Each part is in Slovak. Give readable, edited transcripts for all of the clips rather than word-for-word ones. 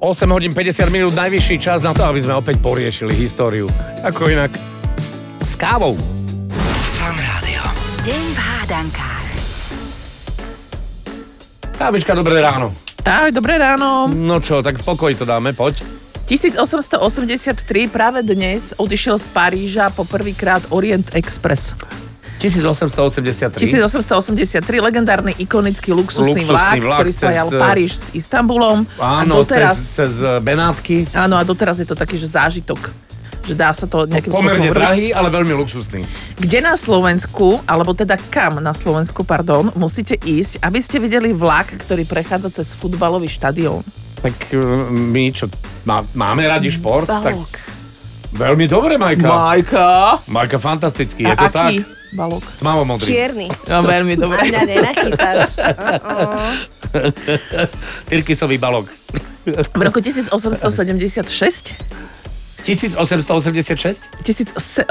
8 hodín 50 minút, najvyšší čas na to, aby sme opäť poriešili históriu. Ako inak s kávou. Fan Rádio. Deň v hádankách. Kávička, dobré ráno. Ahoj, dobré ráno. No čo, tak v pokoji to dáme, poď. 1883 práve dnes odišiel z Paríža po prvýkrát Orient Express. 1883. 1883, legendárny ikonický luxusný vlak, ktorý spájal Paríž s Istanbulom. Áno, cez Benátky. Áno, a doteraz je to taký, že zážitok. Že dá sa to nejakým pomerne spôsobom drahý, ale veľmi luxusný. Kde na Slovensku, alebo teda kam na Slovensku, musíte ísť, aby ste videli vlak, ktorý prechádza cez futbalový štadión? Tak my, čo máme radi šport, Balók. tak veľmi dobre, Majka. Majka, fantastický, je to aký tak? balók? Tmavo-modrý. Čierny. No, veľmi dobre. A mňa nenachytáš. Tyrkysový balók. V roku 1876 1886? 1876.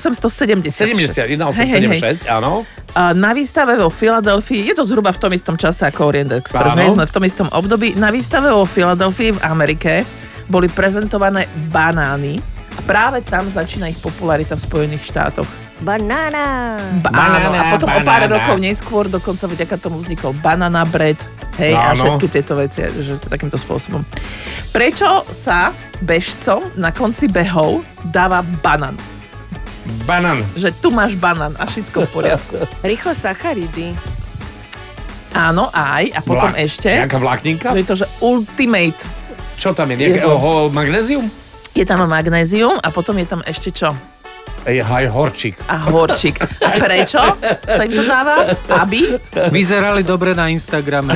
71,876, áno. Na výstave vo Filadelfii, je to zhruba v tom istom čase ako Orient Express, hej, sme v tom istom období, na výstave vo Filadelfii v Amerike boli prezentované banány a práve tam začína ich popularita v Spojených štátoch. Banána. Áno, a potom o pár rokov neskôr dokonca vďaka tomu vznikol banana bread, hej, a všetky tieto veci, že takýmto spôsobom. Prečo sa bežcom na konci behov dáva banán? Banán. Že tu máš banán a všetko v poriadku. Rýchlo sacharidy. Áno, aj. A potom ešte... Nejaká vlákninka? Je to, že ultimate. Čo tam je? Nejaké magnézium? Je tam magnézium a potom je tam ešte čo? Aj horčík. A horčík. A prečo sa im to dáva? Aby? Vyzerali dobre na Instagrame.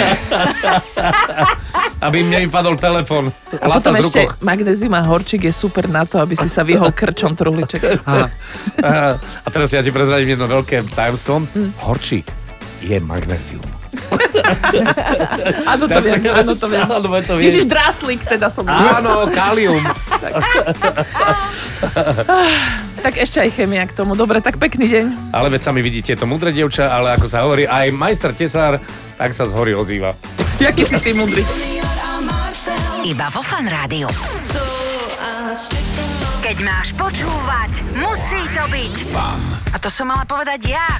Aby im nevypadol telefón. A potom ešte magnézium a horčík je super na to, aby si sa vyhol krčom truhliček. A teraz ja ti prezradím jedno veľké tajomstvo. Horčík je magnézium. Áno, to viem. Ježiš, dráslík teda som. Áno, kalium. Tak ešte aj chémia k tomu. Dobre, tak pekný deň. Ale veď sami vidíte, je to múdre dievča, ale ako sa hovorí, aj majster tesár, tak sa z hory ozýva. Jaký si ty múdry? Iba vo Fan Rádiu. Keď máš počúvať, musí to byť Fan. A to som mala povedať ja.